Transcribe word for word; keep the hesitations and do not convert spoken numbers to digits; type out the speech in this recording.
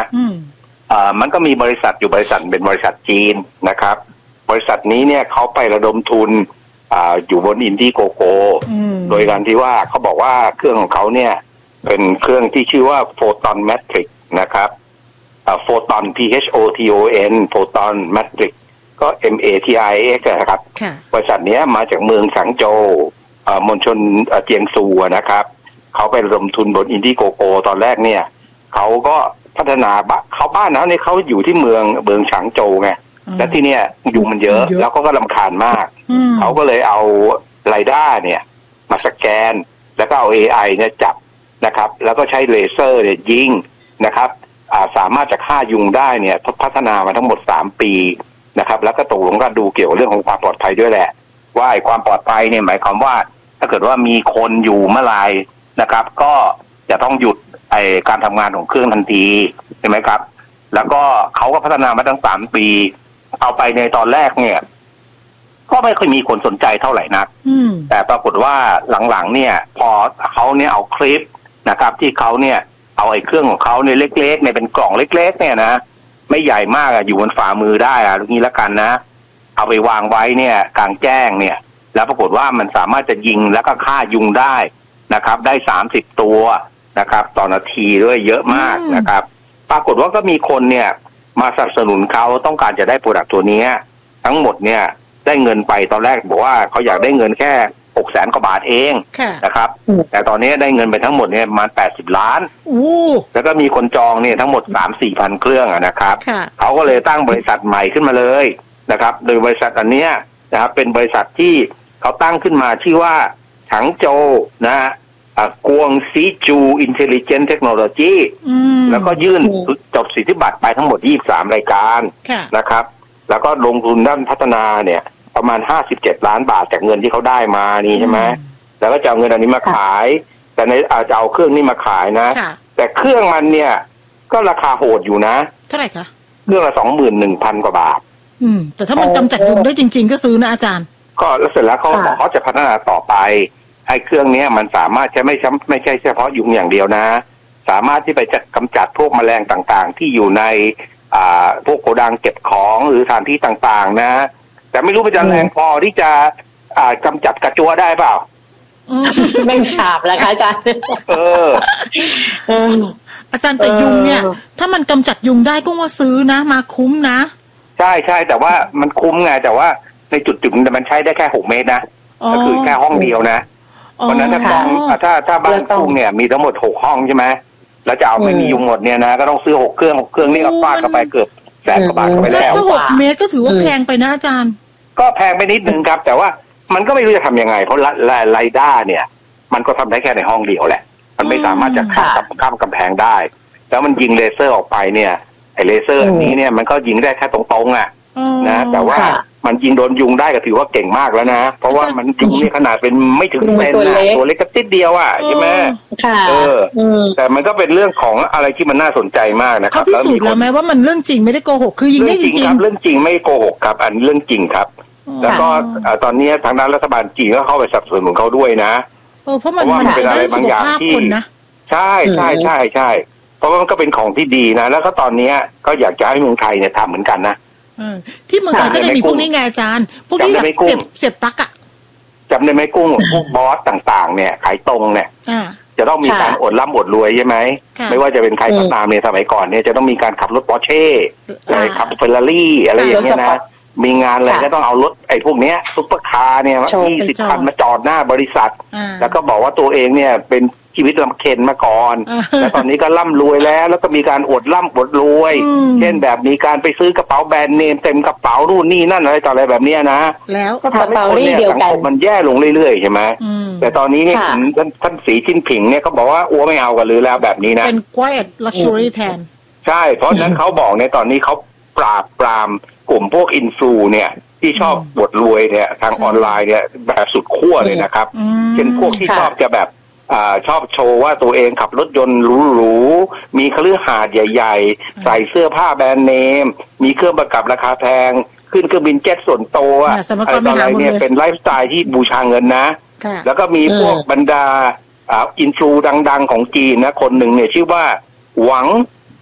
อ่ามันก็มีบริษัทอยู่บริษัทเป็นบริษัทจีนนะครับบริษัทนี้เนี่ยเขาไประดมทุนอ่าอยู่บนอินดี้โกโก้โดยการที่ว่าเขาบอกว่าเครื่องของเขาเนี่ยเป็นเครื่องที่ชื่อว่าโฟตอนแมทริกนะครับโฟตอน P H O T O N โฟตอนแมทริกก็ M A T I X นะครับบริษัทนี้มาจากเมืองฉางโจวมณฑลเจียงซูนะครับเขาไประดมทุนบนอินดี้โกโก้ตอนแรกเนี่ยเขาก็พัฒนาบ้านเขาบ้านนั้นเนี่ยเขาอยู่ที่เมืองเมืองฉางโจวไงและที่เนี่ยยุงมันเยอะแล้วก็ก็รำคาญมากเขาก็เลยเอาไรด้าเนี่ยมาสแกนแล้วก็เอา เอ ไอ เนี่ยจับนะครับแล้วก็ใช้เลเซอร์เนี่ยยิงนะครับสามารถจะฆ่ายุงได้เนี่ยพัฒนามาทั้งหมดสามปีนะครับแล้วก็ตกลงกันดูเกี่ยวกับเรื่องของความปลอดภัยด้วยแหละว่าความปลอดภัยเนี่ยหมายความว่าถ้าเกิดว่ามีคนอยู่เมื่อไรนะครับก็จะต้องหยุดไอการทำงานของเครื่องทันทีใช่ไหมครับแล้วก็เขาก็พัฒนามาตั้งสามปีเอาไปในตอนแรกเนี่ยก็ไม่ค่อยมีคนสนใจเท่าไหร่นักแต่ปรากฏว่าหลังๆเนี่ยพอเขาเนี่ยเอาคลิปนะครับที่เขาเนี่ยเอาไอ้เครื่องของเขาเนี่ยเล็กๆเนี่ยเป็นกล่องเล็กๆเนี่ยนะไม่ใหญ่มากอะอยู่บนฝ่ามือได้อะตรงนี้แล้วกันนะเอาไปวางไว้เนี่ยกลางแจ้งเนี่ยแล้วปรากฏว่ามันสามารถจะยิงแล้วก็ฆ่ายุงได้นะครับได้สามสิบตัวนะครับต่อนาทีด้วยเยอะมากนะครับปรากฏว่าก็มีคนเนี่ยมาสนับสนุนเขาต้องการจะได้โปรดักต์ตัวนี้ทั้งหมดเนี่ยได้เงินไปตอนแรกบอกว่าเขาอยากได้เงินแค่หกแสนกว่าบาทเองนะครับแต่ตอนนี้ได้เงินไปทั้งหมดเนี่ยประมาณแปดสิบล้านแล้วก็มีคนจองเนี่ยทั้งหมดสามสี่พันเครื่องนะครับเขาก็เลยตั้งบริษัทใหม่ขึ้นมาเลยนะครับโดยบริษัทอันนี้นะครับเป็นบริษัทที่เขาตั้งขึ้นมาชื่อว่าฉางโจวนะฮะกวงซีจูอินเทลลิเจนต์เทคโนโลยีแล้วก็ยื่นจดสิทธิบัตรไปทั้งหมดยี่สิบสามรายการนะครับแล้วก็ลงทุนด้านพัฒนาเนี่ยประมาณห้าสิบเจ็ดล้านบาทจากเงินที่เขาได้มานี่ใช่ไหมแล้วก็จะเอาเงินอันนี้มาขายแต่ในอาจจะเอาเครื่องนี้มาขายนะแต่เครื่องมันเนี่ยก็ราคาโหดอยู่นะเท่าไหร่คะเครื่องละสองหมื่นหนึ่งพันกว่าบาทอืมแต่ถ้ามันกำจัดยุงได้จริงๆก็ซื้อนะอาจารย์ก็แล้วเสร็จแล้วเขาเขาจะพัฒนาต่อไปไอ้เครื่องนี้มันสามารถจะไม่ไม่ใช่เฉพาะยุงอย่างเดียวนะสามารถที่ไปจะกำจัดพวกแมลงต่างๆที่อยู่ในอ่าพวกโกดังเก็บของหรือสถานที่ต่างๆนะแต่ไม่รู้มันจะแรงพอที่จะอ่ากำจัดกระจัวได้เปล่าไม่ฉาบแล้วค่ะอาจารย์เอออาจารย์แต่ยุงเนี่ยถ้ามันกำจัดยุงได้ก็ว่าซื้อนะมาคุ้มนะใช่ใช่แต่ว่ามันคุ้มไงแต่ว่าในจุดจุดแต่มันใช้ได้แค่หกเมตรนะก็คือแค่ห้องเดียวนะเพราะนั้นถ้าต้องถ้าถ้าบ้านทุ่งเนี่ยมีทั้งหมดหกห้องใช่ไหมแล้วจะเอาไม่มียุงหมดเนี่ยนะก็ต้องซื้อหกเครื่องหกเครื่องนี่ก็ฟาดเข้าไปเกือบแสนกว่าบาทไปแล้วถ้าหกเมตรก็ถือว่าแพงไปนะอาจารย์ก็แพงไปนิดนึงครับแต่ว่ามันก็ไม่รู้จะทำยังไงเพราะไรด้าเนี่ยมันก็ทำได้แค่ในห้องเดียวแหละมันไม่สามารถจะข้ามข้ามกำแพงได้แล้วมันยิงเลเซอร์ออกไปเนี่ยไอเลเซอร์อันนี้เนี่ยมันก็ยิงได้แค่ตรงๆอ่ะนะแต่ว่ามันยิงโดนยุงได้ก็ถือว่าเก่งมากแล้วนะเพราะว่ามันยุงนี่ขนาดเป็นไม่ถึงเซนนะตัวเล็กก็ติดเดียวอ่ะใช่ไหมเออแต่มันก็เป็นเรื่องของอะไรที่มันน่าสนใจมากนะครับเขาพิสูจน์แล้วไหมว่ามันเรื่องจริงไม่ได้โกหกคือยิงได้จริงครับเรื่องจริงไม่โกหกครับอันเรื่องจริงครับแล้วก็ตอนนี้ทางด้านรัฐบาลจีนก็เข้าไปสนับสนุนเขาด้วยนะเพราะมันมันเป็นอะไรบางอย่างที่ใช่ใช่ใช่ใช่เพราะว่ามันก็เป็นของที่ดีนะแล้วก็ตอนนี้ก็อยากจะให้เมืองไทยเนี่ยทำเหมือนกันนะที่เมืองไทยก็จะมีพวกนี้ไงอาจารย์พวกที่แบบเสียบเสียบปลั๊กอะจำได้ไหมกุ้งพวกบอสต่างๆเนี่ยขายตรงเนี่ยจะต้องมีการอดร่ำอดรวยใช่ไหมไม่ว่าจะเป็นใครก็ตามเนี่ยสมัยก่อนเนี่ยจะต้องมีการขับรถปอร์เช่อะไรขับเฟอร์รารี่อะไรอย่างเงี้ยนะมีงานอะไรก็ต้องเอารถไอ้พวกเนี้ยซุปเปอร์คาร์เนี่ยยี่สิบคันมาจอดหน้าบริษัทแล้วก็บอกว่าตัวเองเนี่ยเป็นชีวิตลำเค็ญมาก่อนแล้วตอนนี้ก็ร่ำรวยแล้วแล้วก็มีการอดร่ำอดรวยเช่นแบบมีการไปซื้อกระเป๋าแบรนด์เนมเต็มกระเป๋านู่นนี่นั่นอะไรต่ออะไรแบบนี้นะแล้วก็ทำให้คนเนี่ยสังคมมันแย่ลงเรื่อยๆใช่ไหมแต่ตอนนี้เนี่ยท่านสีจิ้นผิงเนี่ยเขาบอกว่าอ้วไม่เอากันหรือแล้วแบบนี้นะเป็น quiet luxury แทนใช่เพราะฉะนั้นเขาบอกในตอนนี้เขาปราบปรามกลุ่มพวกอินฟูเนี่ยที่ชอบบดรวยเนี่ยทางออนไลน์เนี่ยแบบสุดขั้วเลยนะครับเช่นพวกที่ชอบจะแบบอ่าชอบโชว์ว่าตัวเองขับรถยนต์หรูๆมีคฤหาสน์ใหญ่ๆใส่เสื้อผ้าแบรนด์เนมมีเครื่องประกับราคาแพงขึ้นเครื่องบินเจ็ตส่วนตัวอะไรต่ออะไรเนี่ยเป็นไลฟ์สไตล์ที่บูชาเงินนะแล้วก็มีพวกบรรดาอ่าอินฟลูดังๆของจีนนะคนหนึ่งเนี่ยชื่อว่าหวัง